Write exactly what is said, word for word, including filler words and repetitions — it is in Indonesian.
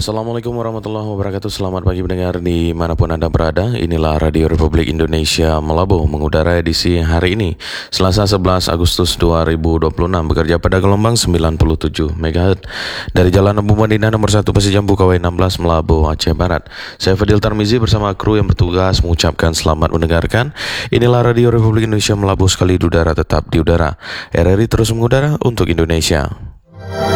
Assalamualaikum warahmatullahi wabarakatuh. Selamat pagi pendengar dimanapun Anda berada. Inilah Radio Republik Indonesia Melabuh mengudara edisi hari ini Selasa sebelas Agustus dua ribu dua puluh enam, bekerja pada gelombang sembilan puluh tujuh megahertz dari Jalan Abu Madinah nomor satu Pasijambu Kawai enam belas Melabuh, Aceh Barat. Saya Fadil Tarmizi bersama kru yang bertugas mengucapkan selamat mendengarkan. Inilah Radio Republik Indonesia Melabuh, sekali di udara tetap di udara. R R I terus mengudara untuk Indonesia.